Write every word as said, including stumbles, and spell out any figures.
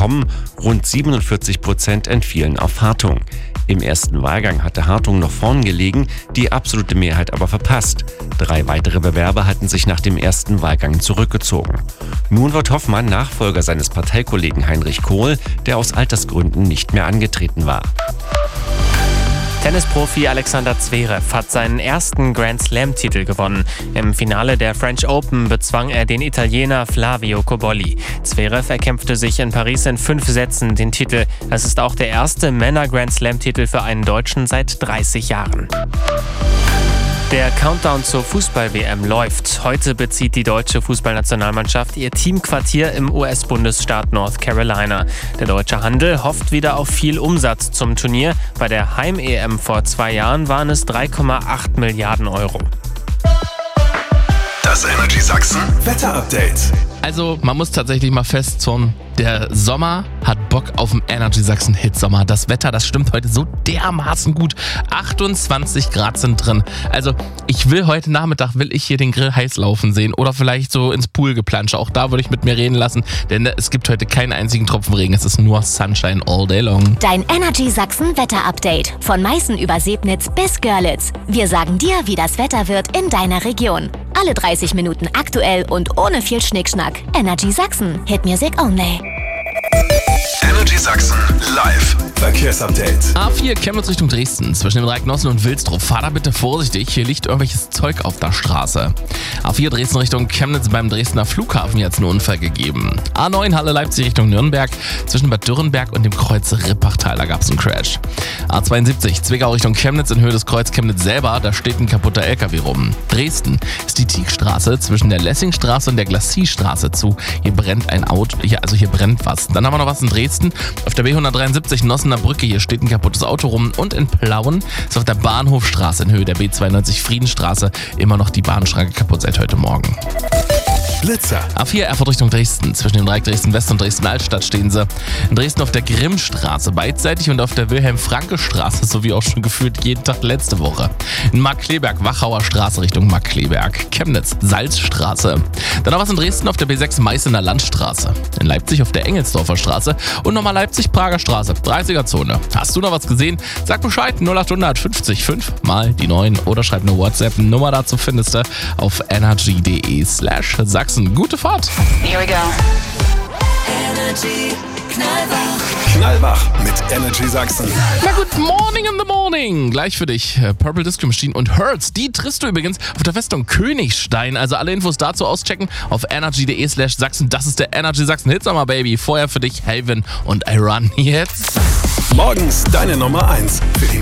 bekommen, rund siebenundvierzig Prozent entfielen auf Hartung. Im ersten Wahlgang hatte Hartung noch vorn gelegen, die absolute Mehrheit aber verpasst. Drei weitere Bewerber hatten sich nach dem ersten Wahlgang zurückgezogen. Nun wird Hoffmann Nachfolger seines Parteikollegen Heinrich Kohl, der aus Altersgründen nicht mehr angetreten war. Tennisprofi Alexander Zverev hat seinen ersten Grand-Slam-Titel gewonnen. Im Finale der French Open bezwang er den Italiener Flavio Cobolli. Zverev erkämpfte sich in Paris in fünf Sätzen den Titel. Es ist auch der erste Männer-Grand-Slam-Titel für einen Deutschen seit dreißig Jahren. Der Countdown zur Fußball-W M läuft. Heute bezieht die deutsche Fußballnationalmannschaft ihr Teamquartier im U S-Bundesstaat North Carolina. Der deutsche Handel hofft wieder auf viel Umsatz zum Turnier. Bei der Heim-E M vor zwei Jahren waren es drei Komma acht Milliarden Euro. Das Energy Sachsen Wetter-Update. Also, man muss tatsächlich mal festzurren, der Sommer hat Bock auf den Energy Sachsen Hitsommer. Das Wetter, das stimmt heute so dermaßen gut. achtundzwanzig Grad sind drin. Also, ich will heute Nachmittag, will ich hier den Grill heiß laufen sehen oder vielleicht so ins Pool geplansche. Auch da würde ich mit mir reden lassen, denn es gibt heute keinen einzigen Tropfen Regen. Es ist nur Sunshine all day long. Dein Energy Sachsen Wetter-Update. Von Meißen über Sebnitz bis Görlitz. Wir sagen dir, wie das Wetter wird in deiner Region. Alle dreißig Minuten aktuell und ohne viel Schnickschnack. Energy Sachsen. Hit Music only. Energy Sachsen live Verkehrsupdate. A vier Chemnitz Richtung Dresden. Zwischen dem Dreiecknossen und Wilsdruff. Fahr da bitte vorsichtig. Hier liegt irgendwelches Zeug auf der Straße. A vier Dresden Richtung Chemnitz, beim Dresdner Flughafen jetzt einen Unfall gegeben. A neun Halle Leipzig Richtung Nürnberg. Zwischen Bad Dürrenberg und dem Kreuz Rippachtal, da gab es einen Crash. A zweiundsiebzig Zwickau Richtung Chemnitz in Höhe des Kreuz Chemnitz selber. Da steht ein kaputter L K W rum. Dresden ist die Tiegstraße zwischen der Lessingstraße und der Glacis-Straße zu. Hier brennt ein Auto. Hier, also hier brennt was. Dann haben wir noch was in Dresden. Auf der B hundertdreiundsiebzig Nossener Brücke, hier steht ein kaputtes Auto rum. Und in Plauen ist auf der Bahnhofstraße in Höhe der B zweiundneunzig Friedenstraße immer noch die Bahnschranke kaputt seit heute Morgen. Blitzer. A vier Erfurt Richtung Dresden. Zwischen dem Dreieck Dresden-West und Dresden-Altstadt stehen sie. In Dresden auf der Grimmstraße beidseitig und auf der Wilhelm-Franke-Straße, sowie auch schon gefühlt jeden Tag letzte Woche. In Markkleeberg, Wachauer Straße Richtung Markkleeberg. Chemnitz, Salzstraße. Dann noch was in Dresden auf der B sechs Meißener Landstraße. In Leipzig auf der Engelsdorfer Straße und nochmal Leipzig-Prager Straße, dreißiger Zone. Hast du noch was gesehen? Sag Bescheid, null achthundert fünfzig fünf mal die neun oder schreib eine WhatsApp-Nummer dazu, findest du auf energy.de slash Sachsen. Gute Fahrt! Here we go. Energy Knallwach. Knallwach mit Energy Sachsen. Na good morning in the morning. Gleich für dich Purple Disco Machine und Hurts. Die triffst du übrigens auf der Festung Königstein. Also alle Infos dazu auschecken auf energy.de slash Sachsen. Das ist der Energy Sachsen Hitsommer, Baby. Vorher für dich Haven und I Run jetzt. Morgens deine Nummer eins für die